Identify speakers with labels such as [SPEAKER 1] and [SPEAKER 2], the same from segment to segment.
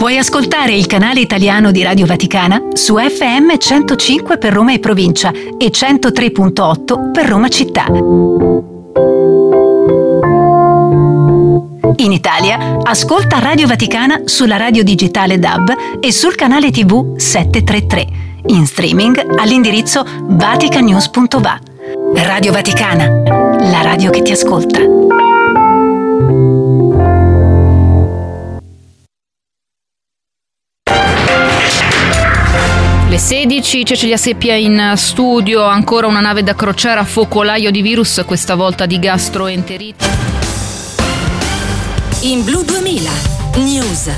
[SPEAKER 1] Puoi ascoltare il canale italiano di Radio Vaticana su FM 105 per Roma e provincia e 103.8 per Roma città. In Italia, ascolta Radio Vaticana sulla radio digitale DAB e sul canale TV 733. In streaming all'indirizzo vaticanews.va. Radio Vaticana, la radio che ti ascolta.
[SPEAKER 2] Le 16, Cecilia Seppia in studio, ancora una nave da crociera focolaio di virus, questa volta di gastroenterite.
[SPEAKER 3] In Blu 2000, News.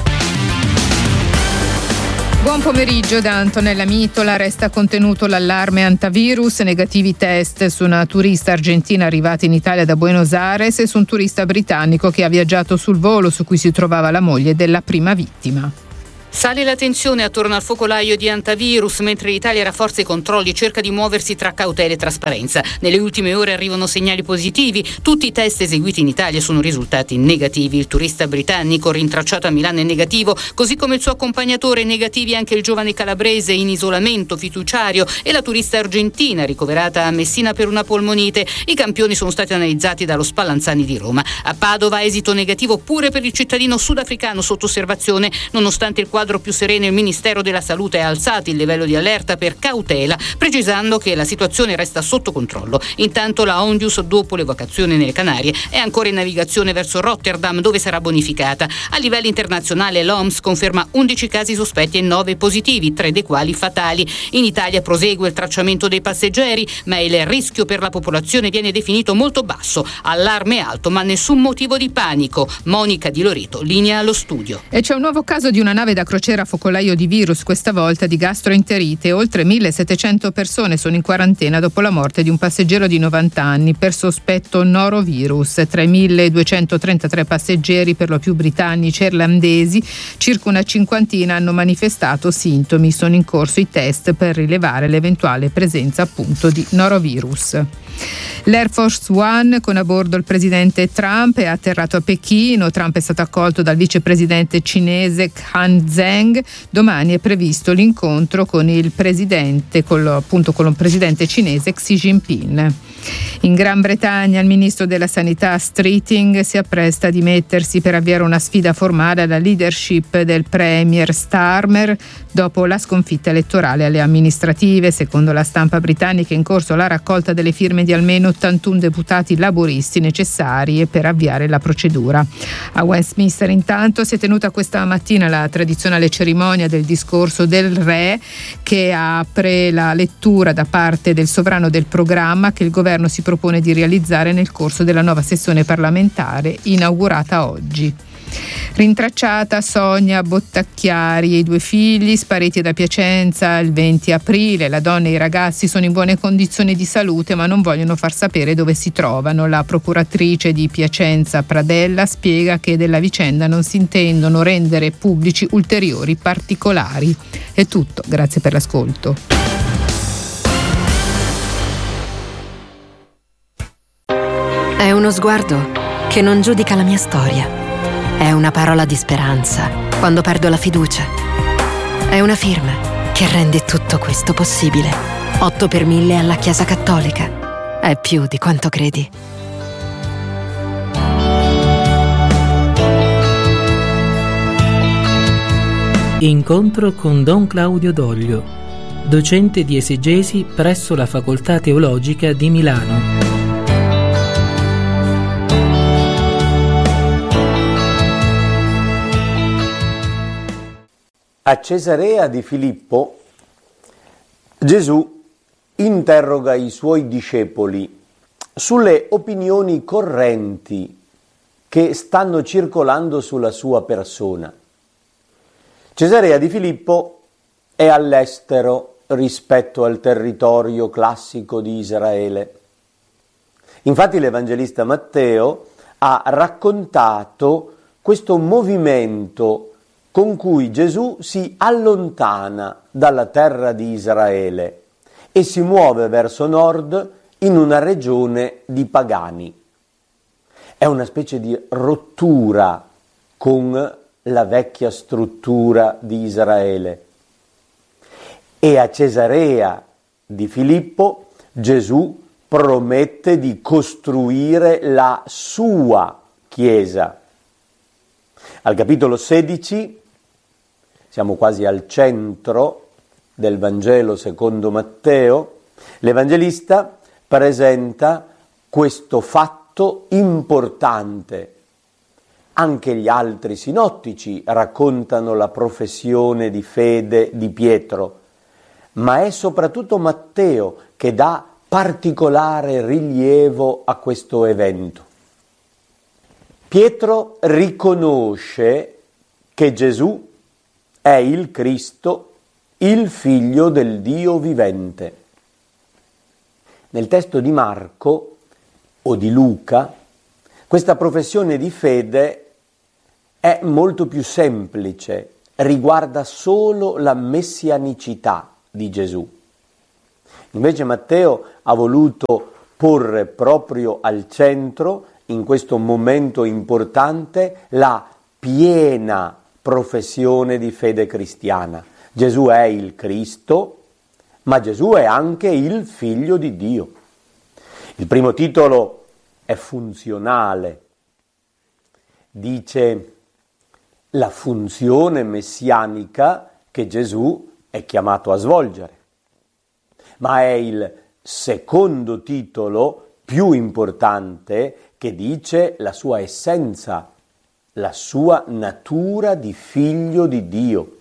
[SPEAKER 4] Buon pomeriggio da Antonella Mitola. Resta contenuto l'allarme antivirus, negativi test su una turista argentina arrivata in Italia da Buenos Aires e su un turista britannico che ha viaggiato sul volo su cui si trovava la moglie della prima vittima.
[SPEAKER 5] Sale la tensione attorno al focolaio di antivirus, mentre l'Italia rafforza i controlli e cerca di muoversi tra cautela e trasparenza. Nelle ultime ore arrivano segnali positivi. Tutti i test eseguiti in Italia sono risultati negativi. Il turista britannico rintracciato a Milano è negativo, così come il suo accompagnatore. Negativi anche il giovane calabrese in isolamento fiduciario e la turista argentina ricoverata a Messina per una polmonite. I campioni sono stati analizzati dallo Spallanzani di Roma. A Padova esito negativo pure per il cittadino sudafricano sotto osservazione. Nonostante il quadro più sereno, il Ministero della Salute ha alzato il livello di allerta per cautela, precisando che la situazione resta sotto controllo. Intanto la Ondius, dopo l'evacuazione nelle Canarie, è ancora in navigazione verso Rotterdam, dove sarà bonificata. A livello internazionale l'OMS conferma 11 casi sospetti e 9 positivi, 3 dei quali fatali. In Italia prosegue il tracciamento dei passeggeri, ma il rischio per la popolazione viene definito molto basso. Allarme alto, ma nessun motivo di panico. Monica Di Loreto, linea allo studio.
[SPEAKER 4] E c'è un nuovo caso di una nave da crociera focolaio di virus, questa volta di gastroenterite. Oltre 1.700 persone sono in quarantena dopo la morte di un passeggero di 90 anni per sospetto norovirus. Tra i 1.233 passeggeri, per lo più britannici e irlandesi, circa una cinquantina hanno manifestato sintomi. Sono in corso i test per rilevare l'eventuale presenza appunto di norovirus. L'Air Force One con a bordo il presidente Trump è atterrato a Pechino. Trump è stato accolto dal vicepresidente cinese Han Zheng. Domani è previsto l'incontro con il presidente, con il presidente cinese Xi Jinping. In Gran Bretagna il ministro della Sanità Streeting si appresta a dimettersi per avviare una sfida formale alla leadership del premier Starmer dopo la sconfitta elettorale alle amministrative. Secondo la stampa britannica è in corso la raccolta delle firme di almeno 81 deputati laburisti necessarie per avviare la procedura. A Westminster intanto si è tenuta questa mattina la tradizionale cerimonia del discorso del re, che apre la lettura da parte del sovrano del programma che il governo si propone di realizzare nel corso della nuova sessione parlamentare inaugurata oggi. Rintracciata Sonia Bottacchiari e i 2 figli spariti da Piacenza il 20 aprile. La donna e i ragazzi sono in buone condizioni di salute ma non vogliono far sapere dove si trovano. La procuratrice di Piacenza Pradella spiega che della vicenda non si intendono rendere pubblici ulteriori particolari. È tutto, grazie per l'ascolto.
[SPEAKER 3] È uno sguardo che non giudica la mia storia. È una parola di speranza quando perdo la fiducia. È una firma che rende tutto questo possibile. 8 per 1000 alla Chiesa Cattolica. È più di quanto credi.
[SPEAKER 6] Incontro con Don Claudio Doglio, docente di esegesi presso la Facoltà Teologica di Milano.
[SPEAKER 7] A Cesarea di Filippo, Gesù interroga i suoi discepoli sulle opinioni correnti che stanno circolando sulla sua persona. Cesarea di Filippo è all'estero rispetto al territorio classico di Israele. Infatti l'Evangelista Matteo ha raccontato questo movimento con cui Gesù si allontana dalla terra di Israele e si muove verso nord in una regione di pagani. È una specie di rottura con la vecchia struttura di Israele. E a Cesarea di Filippo Gesù promette di costruire la sua Chiesa. Al capitolo 16, siamo quasi al centro del Vangelo secondo Matteo, l'Evangelista presenta questo fatto importante. Anche gli altri sinottici raccontano la professione di fede di Pietro, ma è soprattutto Matteo che dà particolare rilievo a questo evento. Pietro riconosce che Gesù è il Cristo, il Figlio del Dio vivente. Nel testo di Marco o di Luca, questa professione di fede è molto più semplice, riguarda solo la messianicità di Gesù. Invece Matteo ha voluto porre proprio al centro, in questo momento importante, la piena professione di fede cristiana. Gesù è il Cristo, ma Gesù è anche il Figlio di Dio. Il primo titolo è funzionale. Dice la funzione messianica che Gesù è chiamato a svolgere. Ma è il secondo titolo più importante che dice la sua essenza, la sua natura di figlio di Dio.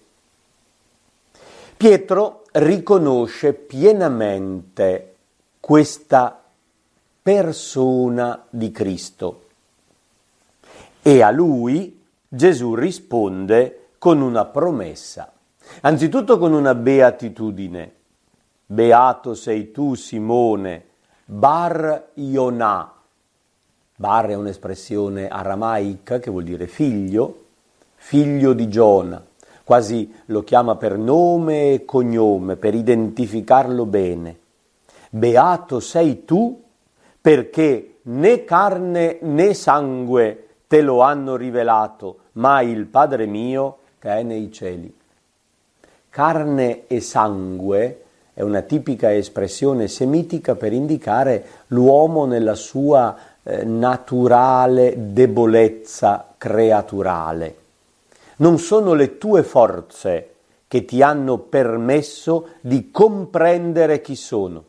[SPEAKER 7] Pietro riconosce pienamente questa persona di Cristo e a lui Gesù risponde con una promessa, anzitutto con una beatitudine. Beato sei tu, Simone, Bar Ionà. Bar è un'espressione aramaica che vuol dire figlio, figlio di Giona. Quasi lo chiama per nome e cognome, per identificarlo bene. Beato sei tu perché né carne né sangue te lo hanno rivelato, ma il Padre mio che è nei cieli. Carne e sangue è una tipica espressione semitica per indicare l'uomo nella sua naturale debolezza creaturale. Non sono le tue forze che ti hanno permesso di comprendere chi sono.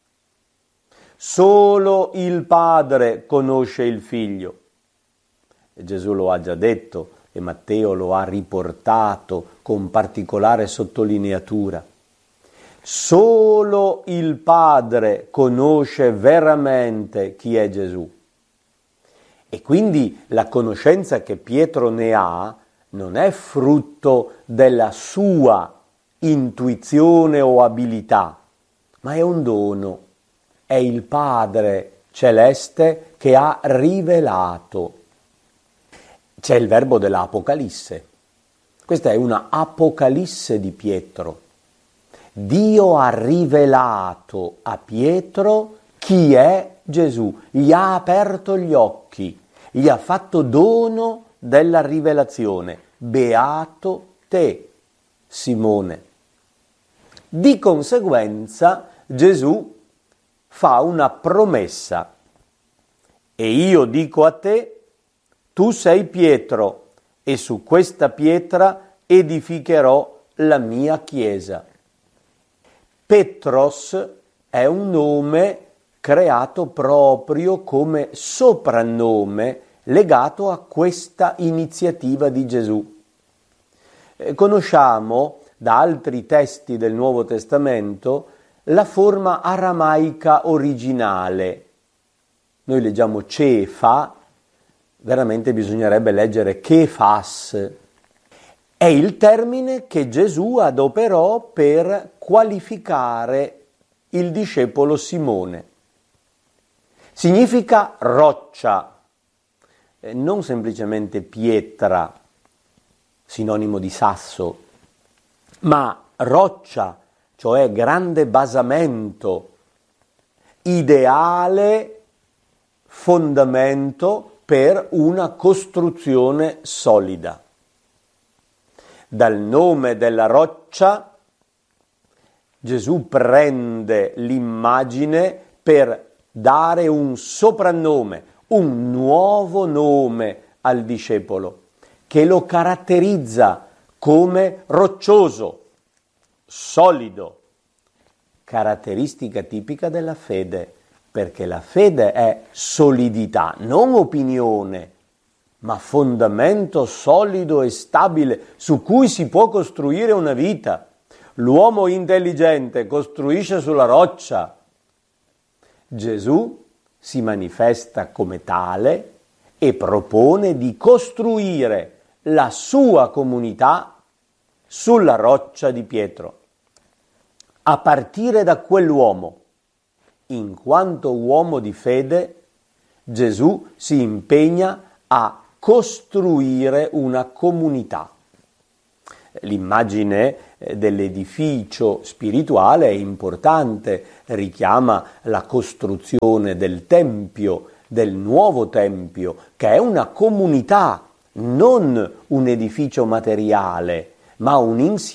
[SPEAKER 7] Solo il Padre conosce il Figlio. E Gesù lo ha già detto e Matteo lo ha riportato con particolare sottolineatura. Solo il Padre conosce veramente chi è Gesù. E quindi la conoscenza che Pietro ne ha non è frutto della sua intuizione o abilità, ma è un dono. È il Padre celeste che ha rivelato. C'è il verbo dell'Apocalisse. Questa è una Apocalisse di Pietro. Dio ha rivelato a Pietro chi è Gesù, gli ha aperto gli occhi, gli ha fatto dono della rivelazione. Beato te, Simone. Di conseguenza Gesù fa una promessa. E io dico a te, tu sei Pietro, e su questa pietra edificherò la mia chiesa. Petros è un nome creato proprio come soprannome legato a questa iniziativa di Gesù. Conosciamo da altri testi del Nuovo Testamento la forma aramaica originale. Noi leggiamo Cefa, veramente bisognerebbe leggere Kefas. È il termine che Gesù adoperò per qualificare il discepolo Simone. Significa roccia, non semplicemente pietra, sinonimo di sasso, ma roccia, cioè grande basamento, ideale fondamento per una costruzione solida. dal nome della roccia, Gesù prende l'immagine per dare un soprannome, un nuovo nome al discepolo, che lo caratterizza come roccioso, solido, caratteristica tipica della fede, perché la fede è solidità, non opinione, ma fondamento solido e stabile su cui si può costruire una vita. L'uomo intelligente costruisce sulla roccia. Gesù si manifesta come tale e propone di costruire la sua comunità sulla roccia di Pietro. A partire da quell'uomo, in quanto uomo di fede, Gesù si impegna a costruire una comunità. L'immagine dell'edificio spirituale è importante, richiama la costruzione del Tempio, del nuovo Tempio, che è una comunità, non un edificio materiale, ma un insieme